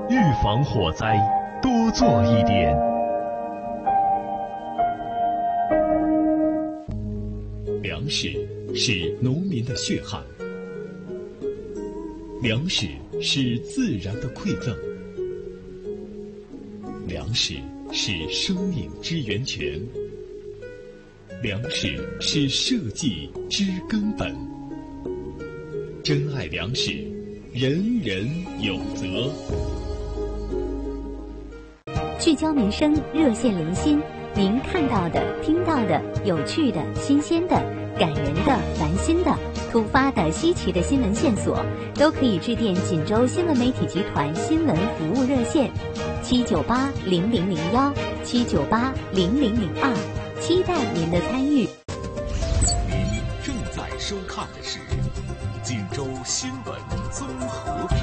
预防火灾，多做一点。粮食是农民的血汗，粮食是自然的馈赠，粮食是生命之源泉，粮食是社稷之根本。珍爱粮食，人人有责。 聚焦民生，热线连心，您看到的、听到的、有趣的、新鲜的、感人的、烦心的、突发的、稀奇的新闻线索，都可以致电锦州新闻媒体集团新闻服务热线7980001 7980002，期待您的参与。 您正在收看的是锦州新闻综合评。